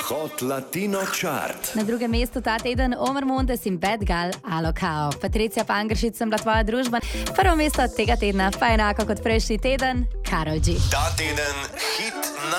Hot Latino Chart. Na drugem mestu ta teden Omar Montes in Bad Gal Alo Kao. Patricia Pangršič sem bila tvoja družba. Prvo mesto tega tedna pa enako kot prejšnji teden Karol G. Ta teden hit na